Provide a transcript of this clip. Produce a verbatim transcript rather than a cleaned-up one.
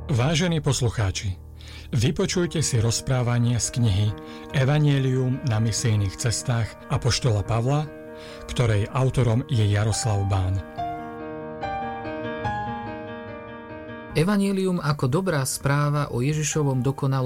Vážení poslucháči, vypočujte si rozprávanie z knihy Evanjelium na misijných cestách apoštola Pavla, ktorej autorom je Jaroslav Bán. Evanjelium ako dobrá správa o Ježišovom dokonalom